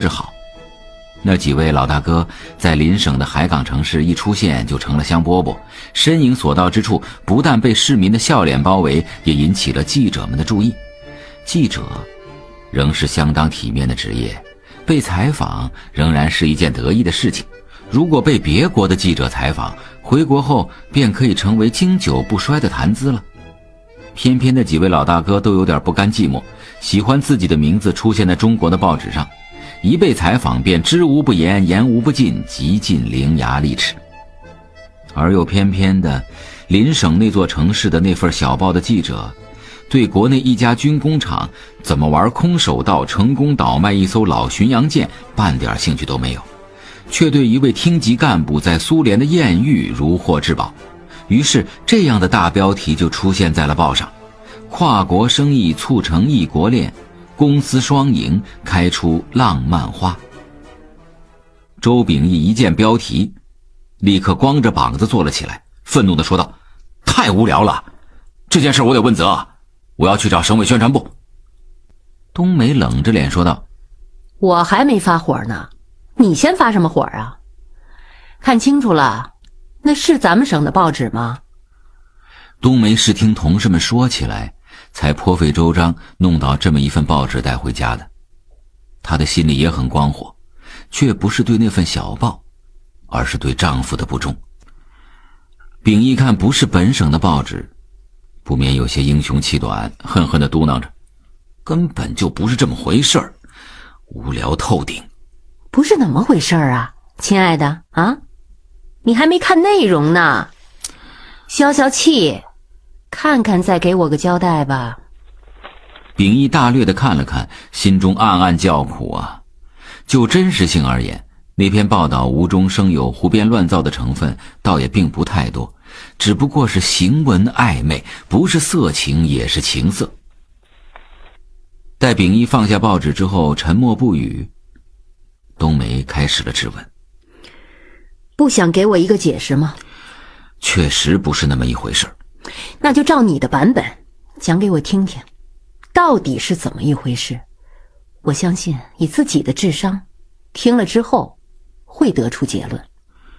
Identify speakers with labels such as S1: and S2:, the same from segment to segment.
S1: 是好。那几位老大哥在邻省的海港城市一出现就成了香饽饽，身影所到之处，不但被市民的笑脸包围，也引起了记者们的注意。记者仍是相当体面的职业，被采访仍然是一件得意的事情。如果被别国的记者采访，回国后便可以成为经久不衰的谈资了。偏偏那几位老大哥都有点不甘寂寞，喜欢自己的名字出现在中国的报纸上，一被采访便知无不言，言无不尽，极尽伶牙俐齿。而又偏偏的邻省那座城市的那份小报的记者，对国内一家军工厂怎么玩空手道成功倒卖一艘老巡洋舰半点兴趣都没有，却对一位厅级干部在苏联的艳遇如获至宝。于是这样的大标题就出现在了报上：跨国生意促成异国恋，公私双赢开出浪漫花。周秉义一见标题，立刻光着膀子坐了起来，愤怒地说道：太无聊了，这件事我得问责，我要去找省委宣传部。冬梅冷着脸说道：
S2: 我还没发火呢，你先发什么火啊？看清楚了，那是咱们省的报纸吗？
S1: 冬梅是听同事们说起来，才颇费周章弄到这么一份报纸带回家的。她的心里也很光火，却不是对那份小报，而是对丈夫的不忠。秉义看不是本省的报纸，不免有些英雄气短，恨恨地嘟囔着：根本就不是这么回事儿，无聊透顶。
S2: 不是怎么回事啊，亲爱的啊？你还没看内容呢，消消气，看看再给我个交代吧。
S1: 秉义大略地看了看，心中暗暗叫苦啊。就真实性而言，那篇报道无中生有胡编乱造的成分倒也并不太多，只不过是行文暧昧，不是色情也是情色。待秉义放下报纸之后沉默不语，冬梅开始了质问：
S2: 不想给我一个解释吗？
S1: 确实不是那么一回事。
S2: 那就照你的版本讲给我听听，到底是怎么一回事？我相信以自己的智商，听了之后会得出结论。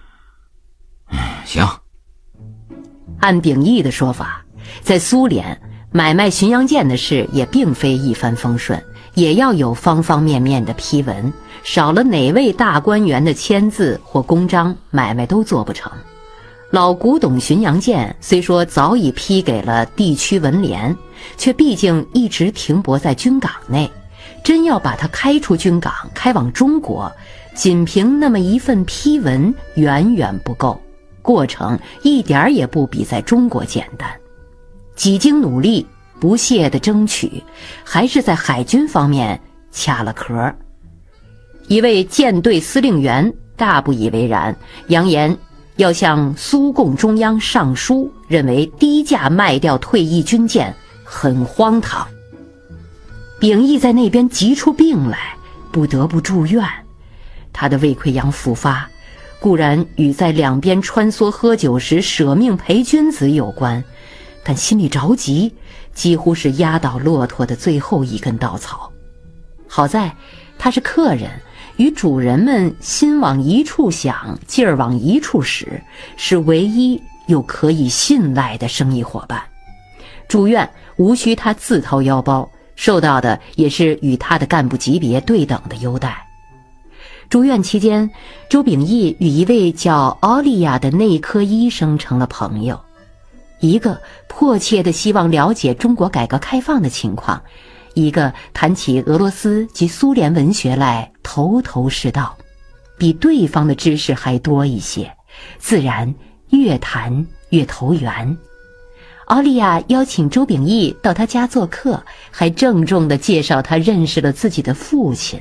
S1: 行。
S2: 按秉义的说法，在苏联买卖巡洋舰的事也并非一帆风顺，也要有方方面面的批文，少了哪位大官员的签字或公章，买卖都做不成。老古董巡洋舰虽说早已批给了地区文联，却毕竟一直停泊在军港内，真要把它开出军港，开往中国，仅凭那么一份批文远远不够，过程一点也不比在中国简单。几经努力，不懈地争取，还是在海军方面卡了壳。一位舰队司令员大不以为然，扬言要向苏共中央上书，认为低价卖掉退役军舰很荒唐。秉义在那边急出病来，不得不住院。他的胃溃疡复发，固然与在两边穿梭喝酒时舍命陪君子有关，但心里着急，几乎是压倒骆驼的最后一根稻草。好在他是客人，与主人们心往一处想，劲儿往一处使，是唯一又可以信赖的生意伙伴。住院无需他自掏腰包，受到的也是与他的干部级别对等的优待。住院期间，周秉义与一位叫奥利亚的内科医生成了朋友，一个迫切地希望了解中国改革开放的情况，一个谈起俄罗斯及苏联文学来头头是道，比对方的知识还多一些，自然越谈越投缘。奥利亚邀请周秉义到他家做客，还郑重地介绍他认识了自己的父亲。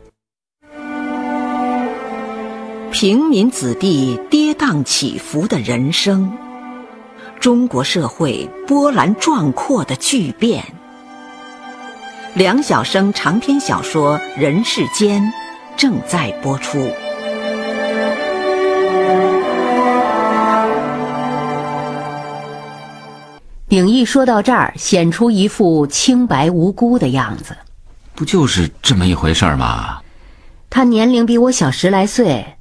S3: 平民子弟跌宕起伏的人生，中国社会波澜壮阔的巨变。梁晓声长篇小说《人世间》正在播出。
S2: 秉义说到这儿，显出一副清白无辜的样子。
S1: 不就是这么一回事吗？
S2: 他年龄比我小10来岁，